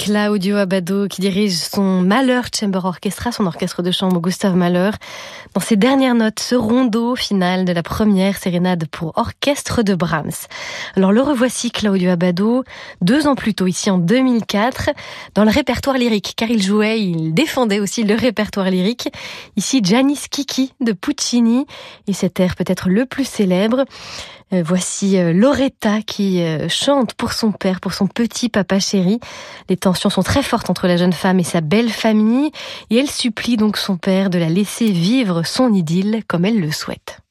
Claudio Abbado qui dirige son Mahler Chamber Orchestra, son orchestre de chambre Gustav Mahler. Dans ses dernières notes, ce rondo final de la première sérénade pour orchestre de Brahms. Alors le revoici Claudio Abbado, 2 ans plus tôt, ici en 2004, dans le répertoire lyrique, car il défendait aussi le répertoire lyrique. Ici Gianni Schicchi de Puccini, et cet air peut-être le plus célèbre. Voici Loretta qui chante pour son père, pour son petit papa chéri. Les tensions sont très fortes entre la jeune femme et sa belle famille, et elle supplie donc son père de la laisser vivre son idylle comme elle le souhaite.